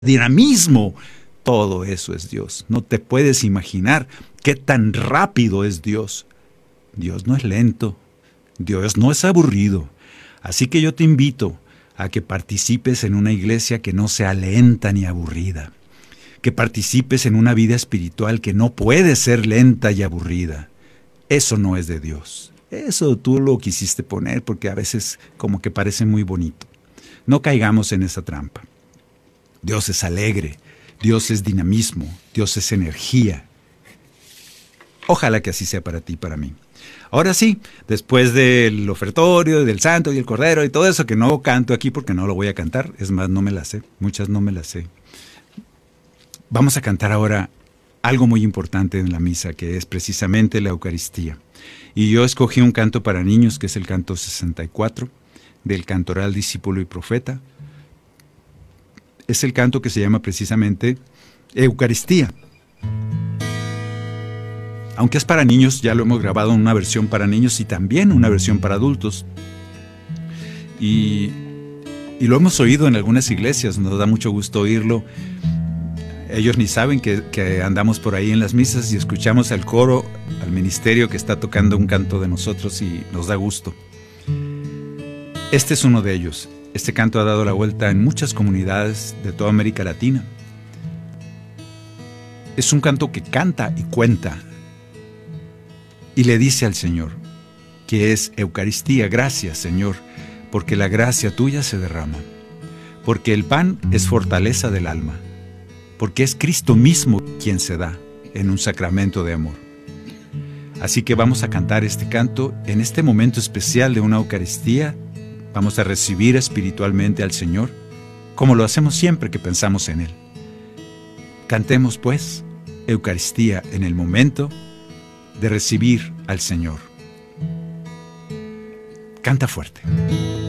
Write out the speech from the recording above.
dinamismo. Todo eso es Dios. No te puedes imaginar qué tan rápido es Dios. Dios no es lento. Dios no es aburrido. Así que yo te invito a que participes en una iglesia que no sea lenta ni aburrida. Que participes en una vida espiritual que no puede ser lenta y aburrida. Eso no es de Dios. Eso tú lo quisiste poner porque a veces como que parece muy bonito. No caigamos en esa trampa. Dios es alegre, Dios es dinamismo, Dios es energía. Ojalá que así sea para ti y para mí. Ahora sí, después del ofertorio, del santo y el cordero y todo eso que no canto aquí porque no lo voy a cantar, es más, no me las sé, muchas no me las sé. Vamos a cantar ahora algo muy importante en la misa, que es precisamente la Eucaristía. Y yo escogí un canto para niños, que es el canto 64, del Cantoral Discípulo y Profeta. Es el canto que se llama precisamente Eucaristía. Aunque es para niños, ya lo hemos grabado en una versión para niños y también una versión para adultos. Y lo hemos oído en algunas iglesias, nos da mucho gusto oírlo. Ellos ni saben que andamos por ahí en las misas y escuchamos al coro, al ministerio que está tocando un canto de nosotros y nos da gusto. Este es uno de ellos. Este canto ha dado la vuelta en muchas comunidades de toda América Latina. Es un canto que canta y cuenta y le dice al Señor que es Eucaristía. Gracias, Señor, porque la gracia tuya se derrama, porque el pan es fortaleza del alma, porque es Cristo mismo quien se da en un sacramento de amor. Así que vamos a cantar este canto en este momento especial de una Eucaristía. Vamos a recibir espiritualmente al Señor, como lo hacemos siempre que pensamos en Él. Cantemos, pues, Eucaristía en el momento de recibir al Señor. Canta fuerte.